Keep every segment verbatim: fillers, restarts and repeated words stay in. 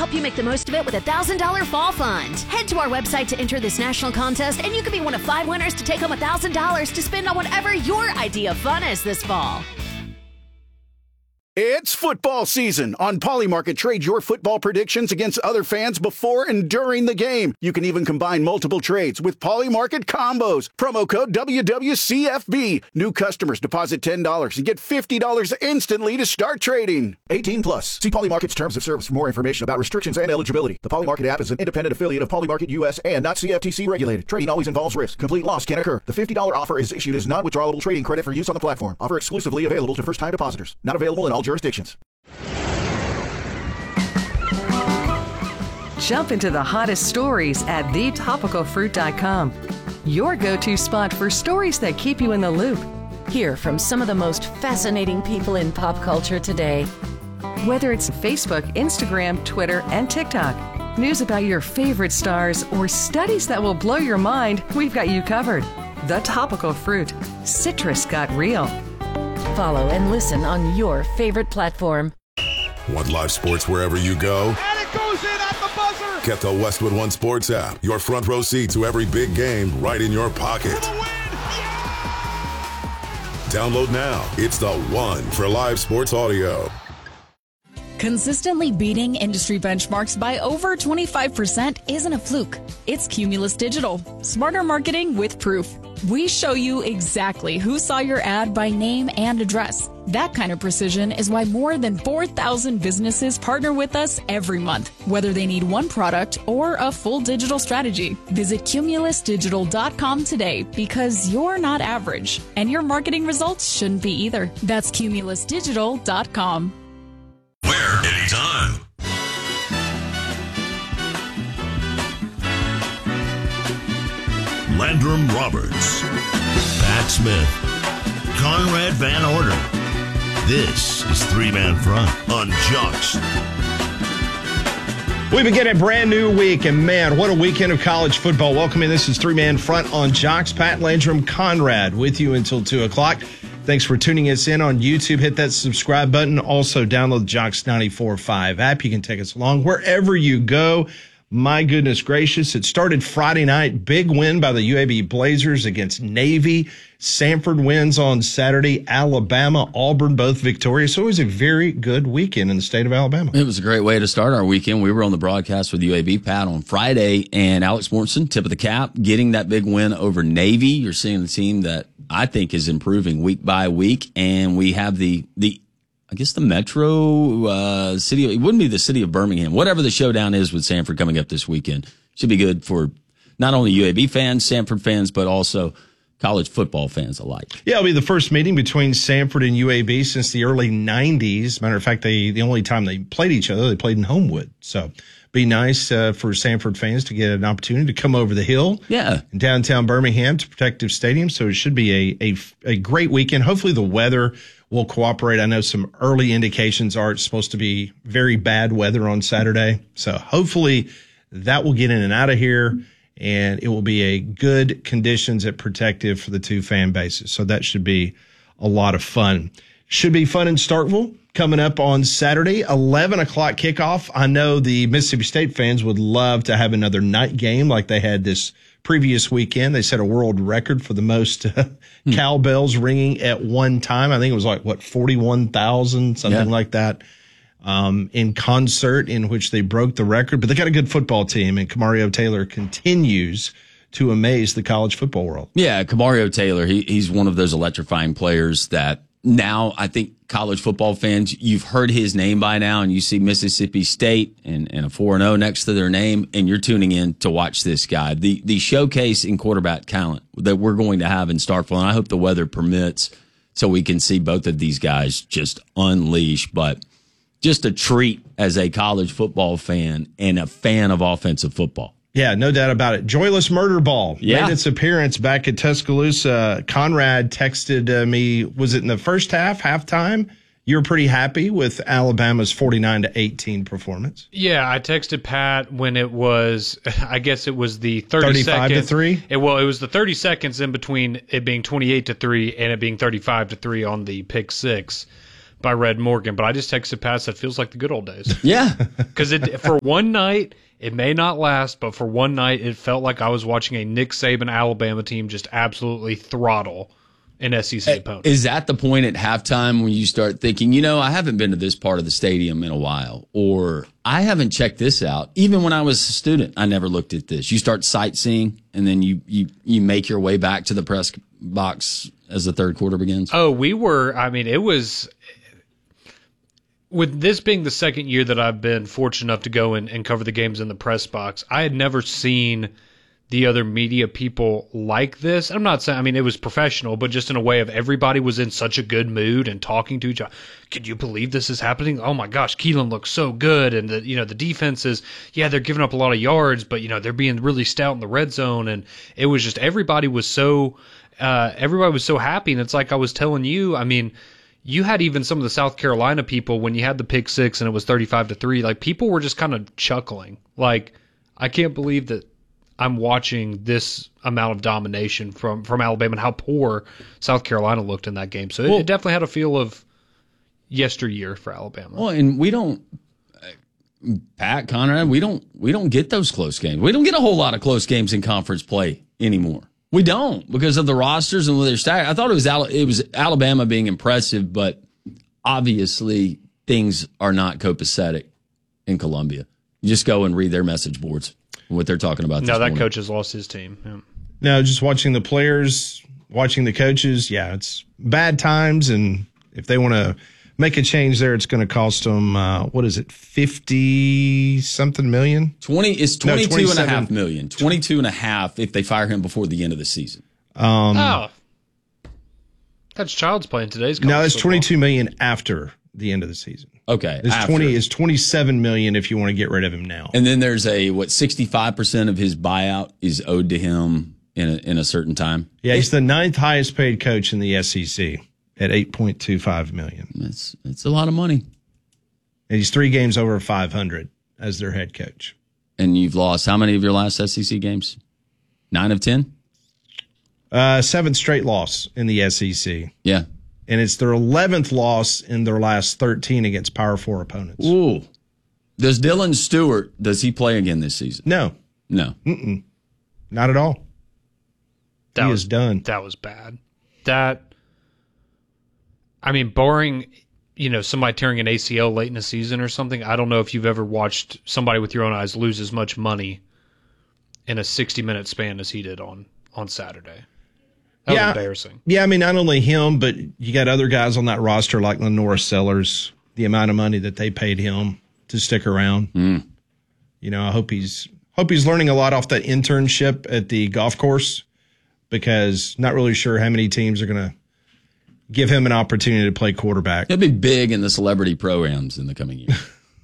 help you make the most of it with a one thousand dollars fall fund. Head to our website to enter this national contest, and you could be one of five winners to take home one thousand dollars to spend on whatever your idea of fun is this fall. It's football season. On Polymarket, trade your football predictions against other fans before and during the game. You can even combine multiple trades with Polymarket combos. Promo code W W C F B. New customers deposit ten dollars and get fifty dollars instantly to start trading. eighteen plus. See Polymarket's terms of service for more information about restrictions and eligibility. The Polymarket app is an independent affiliate of Polymarket U S and not C F T C regulated. Trading always involves risk. Complete loss can occur. The fifty dollars offer is issued as non-withdrawable trading credit for use on the platform. Offer exclusively available to first-time depositors. Not available in all jurisdictions. Jump into the hottest stories at the topical fruit dot com. Your go-to spot for stories that keep you in the loop. Hear from some of the most fascinating people in pop culture today. Whether it's Facebook, Instagram, Twitter, and TikTok, news about your favorite stars, or studies that will blow your mind, we've got you covered. The Topical Fruit. Citrus got real. Follow and listen on your favorite platform. Want live sports wherever you go? And it goes in at the buzzer! Get the Westwood One Sports app. Your front row seat to every big game right in your pocket. For the win! Yeah! Download now. It's the one for live sports audio. Consistently beating industry benchmarks by over twenty-five percent isn't a fluke. It's Cumulus Digital. Smarter marketing with proof. We show you exactly who saw your ad by name and address. That kind of precision is why more than four thousand businesses partner with us every month, whether they need one product or a full digital strategy. Visit cumulus digital dot com today, because you're not average, and your marketing results shouldn't be either. That's cumulus digital dot com. Where? Anytime. Landrum Roberts, Pat Smith, Conrad Van Order. This is Three Man Front on Jocks. We begin a brand new week, and man, what a weekend of college football. Welcome in. This is Three Man Front on Jocks. Pat Landrum, Conrad with you until two o'clock. Thanks for tuning us in on YouTube. Hit that subscribe button. Also, download the Jocks ninety-four point five app. You can take us along wherever you go. My goodness gracious. It started Friday night. Big win by the U A B Blazers against Navy. Samford wins on Saturday. Alabama, Auburn, both victorious. So it was a very good weekend in the state of Alabama. It was a great way to start our weekend. We were on the broadcast with U A B, Pat, on Friday, and Alex Morrison, tip of the cap, getting that big win over Navy. You're seeing the team that I think is improving week by week, and we have the the I guess the metro uh, city. It wouldn't be the city of Birmingham. Whatever the showdown is with Samford coming up this weekend should be good for not only U A B fans, Samford fans, but also college football fans alike. Yeah, it'll be the first meeting between Samford and U A B since the early nineties. Matter of fact, they the only time they played each other, they played in Homewood. So be nice uh, for Samford fans to get an opportunity to come over the hill, yeah, in downtown Birmingham to Protective Stadium. So it should be a a, a great weekend. Hopefully the weather will cooperate. I know some early indications are it's supposed to be very bad weather on Saturday. So hopefully that will get in and out of here, and it will be a good conditions at Protective for the two fan bases. So that should be a lot of fun. Should be fun in Starkville coming up on Saturday, eleven o'clock kickoff. I know the Mississippi State fans would love to have another night game like they had this previous weekend. They set a world record for the most uh, hmm. cowbells ringing at one time. I think it was like, what, forty-one thousand, something yeah. like that, um, in concert, in which they broke the record. But they got a good football team, and Kamario Taylor continues to amaze the college football world. Yeah, Kamario Taylor, he, he's one of those electrifying players that now I think college football fans, you've heard his name by now, and you see Mississippi State and, and a four and oh next to their name, and you're tuning in to watch this guy. The the showcase in quarterback talent that we're going to have in Starkville, and I hope the weather permits so we can see both of these guys just unleash. But just a treat as a college football fan and a fan of offensive football. Yeah, no doubt about it. Joyless Murder Ball yeah. made its appearance back at Tuscaloosa. Conrad texted uh, me, was it in the first half, halftime? You were pretty happy with Alabama's forty-nine to eighteen performance. Yeah, I texted Pat when it was, I guess it was the thirty thirty-five seconds. to three? It, well, it was the thirty seconds in between it being twenty-eight to three and it being thirty-five to three on the pick six. by Red Morgan, but I just texted Pat, said, feels like the good old days. Yeah. Because it for one night, it may not last, but for one night, it felt like I was watching a Nick Saban Alabama team just absolutely throttle an S E C opponent. Is that the point at halftime when you start thinking, you know, I haven't been to this part of the stadium in a while, or I haven't checked this out. Even when I was a student, I never looked at this. You start sightseeing, and then you you you make your way back to the press box as the third quarter begins. Oh, we were, I mean, it was, with this being the second year that I've been fortunate enough to go in and cover the games in the press box, I had never seen the other media people like this. I'm not saying, I mean, it was professional, but just in a way of everybody was in such a good mood and talking to each other. Could you believe this is happening? Oh my gosh, Keelan looks so good. And the, you know, the defense is, yeah, they're giving up a lot of yards, but you know, they're being really stout in the red zone. And it was just, everybody was so, uh, everybody was so happy. And it's like I was telling you, I mean, you had even some of the South Carolina people when you had the pick six and it was thirty-five to three, like people were just kind of chuckling. Like, I can't believe that I'm watching this amount of domination from, from Alabama and how poor South Carolina looked in that game. So well, it, it definitely had a feel of yesteryear for Alabama. Well, and we don't, Pat, Conrad, we don't we don't get those close games. We don't get a whole lot of close games in conference play anymore. We don't, because of the rosters and their stack. I thought it was it was Alabama being impressive, but obviously things are not copacetic in Columbia. You just go and read their message boards. What they're talking about. No, that morning. coach has lost his team. Yeah. No, just watching the players, watching the coaches. Yeah, it's bad times, and if they want to make a change there, it's going to cost them. Uh, what is it, fifty something million? Twenty. It's twenty-two no, and a half million. Twenty-two and a half if they fire him before the end of the season. Um, oh, that's Child's play in today's. No, it's football. twenty-two million after the end of the season. Okay, it's after. twenty. It's twenty-seven million if you want to get rid of him now. And then there's a what sixty-five percent of his buyout is owed to him in a, in a certain time. Yeah, he's the ninth highest paid coach in the S E C at eight point two five million. That's that's a lot of money. And he's three games over five hundred as their head coach. And you've lost how many of your last S E C games? Nine of ten. Uh, seventh straight loss in the S E C. Yeah. And it's their eleventh loss in their last thirteen against Power Four opponents. Ooh. Does Dylan Stewart, does he play again this season? No. No. Mm-mm. Not at all. That he was is done. That was bad. That, I mean, barring, you know, somebody tearing an A C L late in the season or something, I don't know if you've ever watched somebody with your own eyes lose as much money in a sixty-minute span as he did on, on Saturday. That yeah, was embarrassing. Yeah, I mean, not only him, but you got other guys on that roster like Lenore Sellers, the amount of money that they paid him to stick around. Mm. You know, I hope he's hope he's learning a lot off that internship at the golf course, because not really sure how many teams are going to give him an opportunity to play quarterback. He'll be big in the celebrity programs in the coming year.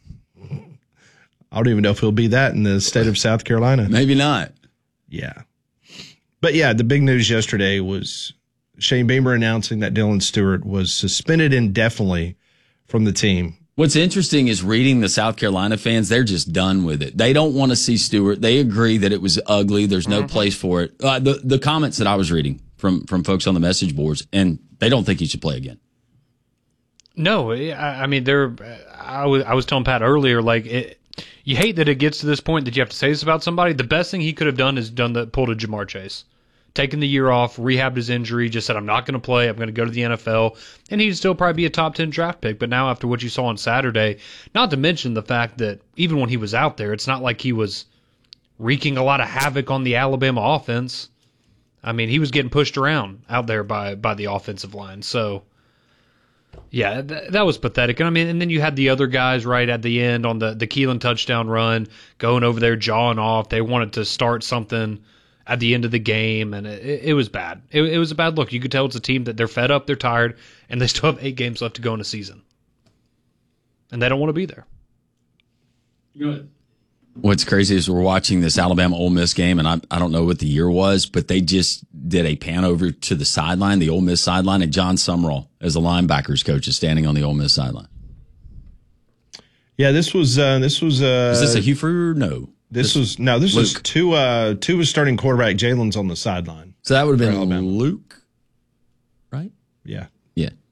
I don't even know if he'll be that in the state of South Carolina. Maybe not. Yeah. But, yeah, the big news yesterday was Shane Beamer announcing that Dylan Stewart was suspended indefinitely from the team. What's interesting is reading the South Carolina fans, they're just done with it. They don't want to see Stewart. They agree that it was ugly. There's no mm-hmm. place for it. Uh, the, the comments that I was reading from, from folks on the message boards, and they don't think he should play again. No, I, I mean, they're, I was, I was telling Pat earlier, like, it, you hate that it gets to this point that you have to say this about somebody. The best thing he could have done is done the pulled a Jamar Chase. Taken the year off, rehabbed his injury, just said, I'm not going to play. I'm going to go to the N F L. And he'd still probably be a top ten draft pick. But now after what you saw on Saturday, not to mention the fact that even when he was out there, it's not like he was wreaking a lot of havoc on the Alabama offense. I mean, he was getting pushed around out there by, by the offensive line. So, yeah, th- that was pathetic. And I mean, and then you had the other guys right at the end on the, the Keelan touchdown run, going over there, jawing off. They wanted to start something at the end of the game, and it, it was bad. It, it was a bad look. You could tell it's a team that they're fed up, they're tired, and they still have eight games left to go in a season. And they don't want to be there. Good. What's crazy is we're watching this Alabama Ole Miss game, and I, I don't know what the year was, but they just did a pan over to the sideline, the Ole Miss sideline, and John Sumrall, as the linebackers coach, is standing on the Ole Miss sideline. Yeah, this was uh, this was. Uh, is this a Hufer? No. This, this was no. This Luke. was two. Uh, two was starting quarterback. Jalen's on the sideline. So that would have been Luke, right? Yeah. Yeah.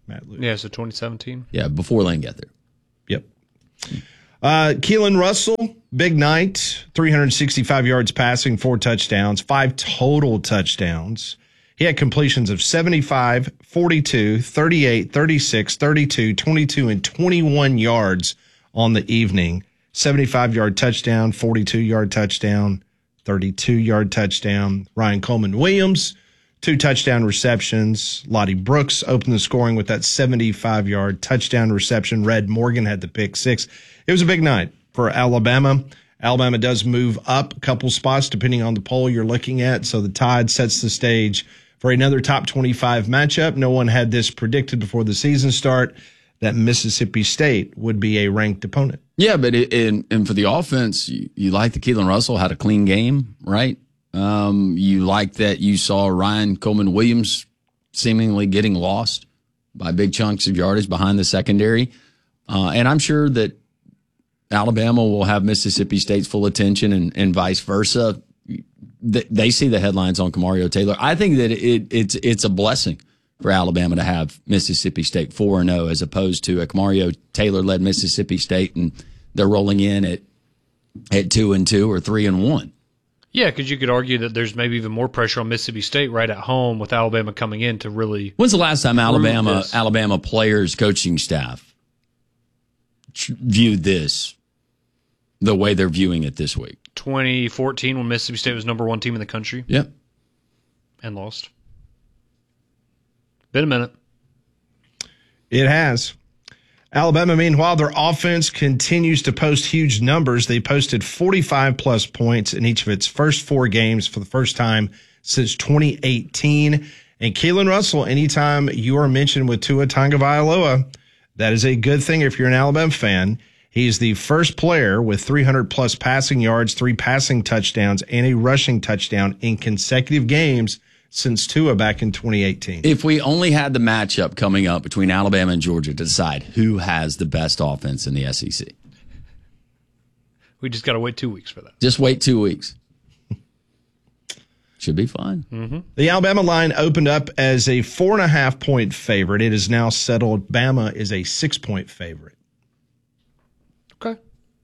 Matt Luke. Yeah, so twenty seventeen. Yeah, before Lane got there. Yep. Uh, Keelan Russell, big night, three hundred sixty-five yards passing, four touchdowns, five total touchdowns. He had completions of seventy-five, forty-two, thirty-eight, thirty-six, thirty-two, twenty-two, and twenty-one yards on the evening. seventy-five-yard touchdown, forty-two-yard touchdown, thirty-two-yard touchdown. Ryan Coleman Williams, two touchdown receptions. Lottie Brooks opened the scoring with that seventy-five-yard touchdown reception. Red Morgan had the pick six. It was a big night for Alabama. Alabama does move up a couple spots depending on the poll you're looking at. So the Tide sets the stage for another top twenty-five matchup. No one had this predicted before the season start, that Mississippi State would be a ranked opponent. Yeah, but it, and, and for the offense, you, you like that Keelan Russell had a clean game, right? Um, you like that you saw Ryan Coleman Williams seemingly getting lost by big chunks of yardage behind the secondary. Uh, and I'm sure that Alabama will have Mississippi State's full attention and, and vice versa. They see the headlines on Kamario Taylor. I think that it, it's it's a blessing for Alabama to have Mississippi State four and oh as opposed to a Kamario Taylor-led Mississippi State, and they're rolling in at at two and two or three and one. Yeah, because you could argue that there's maybe even more pressure on Mississippi State right at home with Alabama coming in to really. When's the last time Alabama this? Alabama players, coaching staff viewed this the way they're viewing it this week? twenty fourteen, when Mississippi State was number one team in the country. Yep. And lost. Been a minute. It has. Alabama, meanwhile, their offense continues to post huge numbers. They posted forty-five plus points in each of its first four games for the first time since twenty eighteen. And Keelan Russell, anytime you are mentioned with Tua Tagovailoa, that is a good thing if you're an Alabama fan. He's the first player with three hundred plus passing yards, three passing touchdowns, and a rushing touchdown in consecutive games since Tua back in twenty eighteen. If we only had the matchup coming up between Alabama and Georgia to decide who has the best offense in the S E C. We just got to wait two weeks for that. Just wait two weeks. Should be fun. Mm-hmm. The Alabama line opened up as a four and a half point favorite. It is now settled. Bama is a six point favorite. Okay.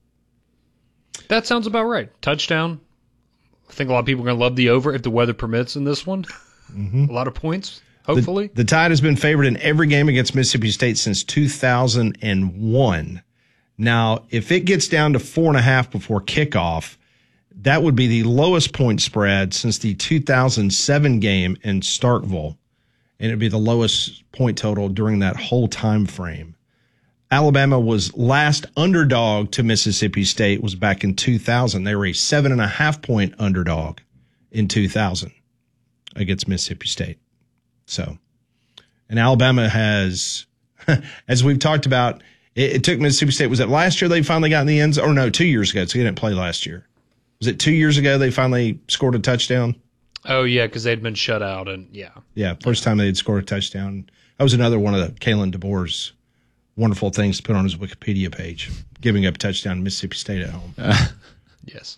That sounds about right. Touchdown. I think a lot of people are going to love the over if the weather permits in this one. Mm-hmm. A lot of points, hopefully. The, the Tide has been favored in every game against Mississippi State since two thousand one. Now, if it gets down to four and a half before kickoff, that would be the lowest point spread since the two thousand seven game in Starkville, and it'd be the lowest point total during that whole time frame. Alabama was last underdog to Mississippi State was back in two thousand. They were a seven and a half point underdog in two thousand against Mississippi State. So, and Alabama has, as we've talked about, it, it took Mississippi State. Was it last year they finally got in the end zone? Or no, two years ago. So they didn't play last year. Was it two years ago they finally scored a touchdown? Oh, yeah, because they'd been shut out. And yeah. Yeah, first time they'd scored a touchdown. That was another one of the Kalen DeBoer's wonderful things to put on his Wikipedia page, giving up a touchdown to Mississippi State at home. Uh, yes.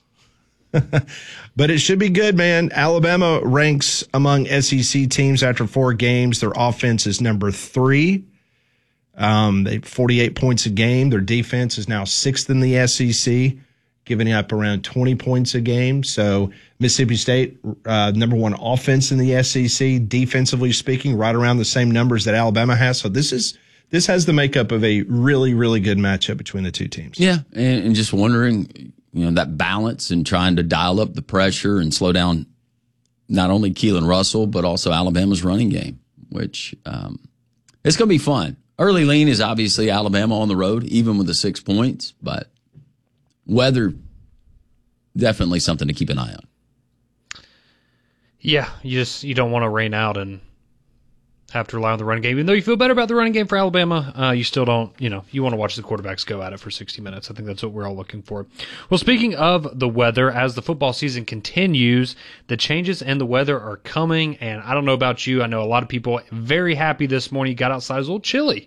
But it should be good, man. Alabama ranks among S E C teams after four games. Their offense is number three. Um, they forty-eight points a game. Their defense is now sixth in the S E C, giving up around twenty points a game. So Mississippi State, uh, number one offense in the S E C, defensively speaking, right around the same numbers that Alabama has. So this is this has the makeup of a really, really good matchup between the two teams. Yeah, and, and just wondering, you know, that balance and trying to dial up the pressure and slow down not only Keelan Russell, but also Alabama's running game, which um, it's going to be fun. Early lean is obviously Alabama on the road, even with the six points, but weather, definitely something to keep an eye on. Yeah, you just you don't want to rain out and have to rely on the running game. Even though you feel better about the running game for Alabama, uh, you still don't, you know, you want to watch the quarterbacks go at it for sixty minutes. I think that's what we're all looking for. Well, speaking of the weather, as the football season continues, the changes in the weather are coming, and I don't know about you. I know a lot of people very happy this morning. You got outside. It was a little chilly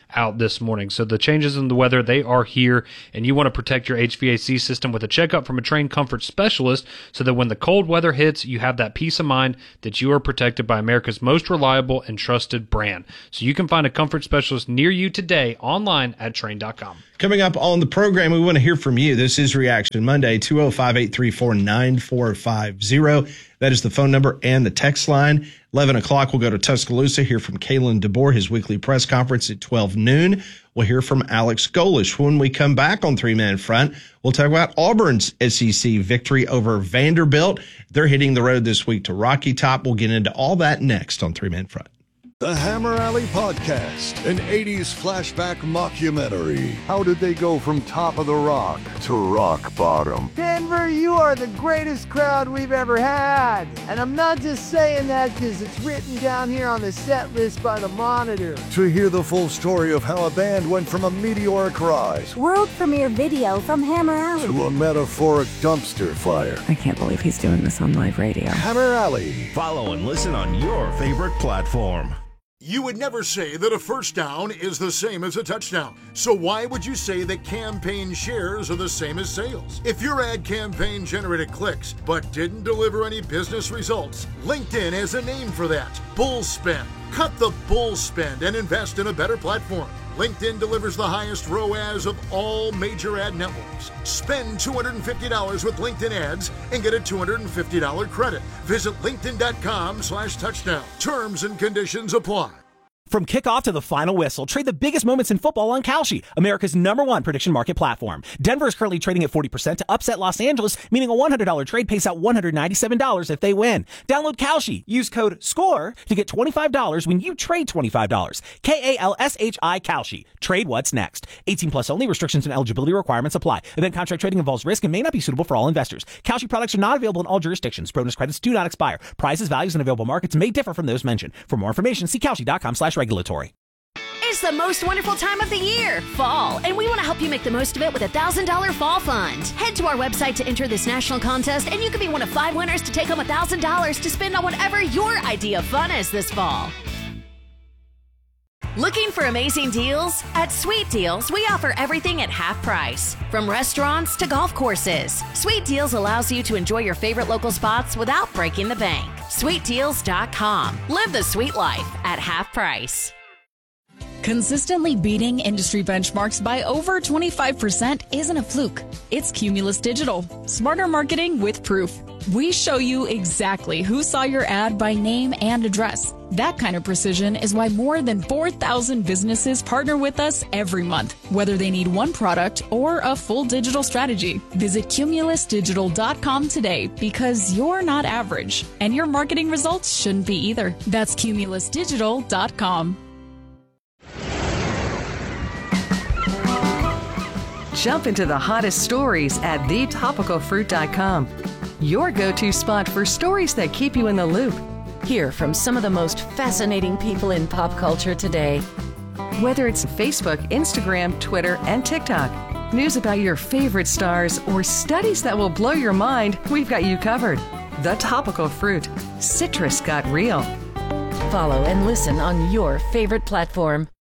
out this morning. So the changes in the weather, they are here, and you want to protect your H V A C system with a checkup from a trained comfort specialist so that when the cold weather hits, you have that peace of mind that you are protected by America's most reliable and trusted brand. So you can find a comfort specialist near you today online at Trane dot com. Coming up on the program, we want to hear from you. This is Reaction Monday, two oh five, eight three four, nine four five zero. That is the phone number and the text line. eleven o'clock, we'll go to Tuscaloosa, hear from Kalen DeBoer, his weekly press conference at twelve noon. We'll hear from Alex Golish. When we come back on Three Man Front, we'll talk about Auburn's S E C victory over Vanderbilt. They're hitting the road this week to Rocky Top. We'll get into all that next on Three Man Front. The Hammer Alley Podcast, an eighties flashback mockumentary. How did they go from top of the rock to rock bottom? Denver, you are the greatest crowd we've ever had. And I'm not just saying that because it's written down here on the set list by the Monitor. To hear the full story of how a band went from a meteoric rise, world premiere video from Hammer Alley, to a metaphoric dumpster fire. I can't believe he's doing this on live radio. Hammer Alley. Follow and listen on your favorite platform. You would never say that a first down is the same as a touchdown. So why would you say that campaign shares are the same as sales? If your ad campaign generated clicks but didn't deliver any business results, LinkedIn has a name for that. Bull spend. Cut the bull spend and invest in a better platform. LinkedIn delivers the highest R O A S of all major ad networks. Spend two hundred fifty dollars with LinkedIn ads and get a two hundred fifty dollars credit. Visit linkedin.com slash touchdown. Terms and conditions apply. From kickoff to the final whistle, trade the biggest moments in football on Kalshi, America's number one prediction market platform. Denver is currently trading at forty percent to upset Los Angeles, meaning a one hundred dollars trade pays out one hundred ninety-seven dollars if they win. Download Kalshi. Use code SCORE to get twenty-five dollars when you trade twenty-five dollars. K A L S H I Kalshi. Trade what's next. eighteen plus only. Restrictions and eligibility requirements apply. Event contract trading involves risk and may not be suitable for all investors. Kalshi products are not available in all jurisdictions. Bonus credits do not expire. Prices, values, and available markets may differ from those mentioned. For more information, see Kalshi.com slash regulatory. It's the most wonderful time of the year, fall, and we want to help you make the most of it with a one thousand dollars fall fund. Head to our website to enter this national contest, and you could be one of five winners to take home one thousand dollars to spend on whatever your idea of fun is this fall. Looking for amazing deals? At Sweet Deals, we offer everything at half price. From restaurants to golf courses, Sweet Deals allows you to enjoy your favorite local spots without breaking the bank. sweet deals dot com. Live the sweet life at half price. Consistently beating industry benchmarks by over twenty-five percent isn't a fluke. It's Cumulus Digital. Smarter marketing with proof. We show you exactly who saw your ad by name and address. That kind of precision is why more than four thousand businesses partner with us every month, whether they need one product or a full digital strategy. Visit cumulus digital dot com today because you're not average, and your marketing results shouldn't be either. That's cumulus digital dot com. Jump into the hottest stories at the topical fruit dot com. Your go-to spot for stories that keep you in the loop. Hear from some of the most fascinating people in pop culture today. Whether it's Facebook, Instagram, Twitter, and TikTok, news about your favorite stars, or studies that will blow your mind, we've got you covered. The Topical Fruit. Citrus got real. Follow and listen on your favorite platform.